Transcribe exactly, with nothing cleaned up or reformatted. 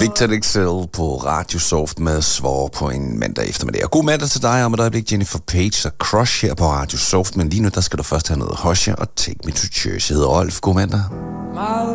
Victor Excel på Radio Soft med Svår på en mandag eftermiddag. Og god mandag til dig, om et øjeblik Jennifer Page og Crush her på Radio Soft. Men lige nu, der skal du først have noget Hosher og Take Me to Church. Jeg hedder Rolf. God mandag.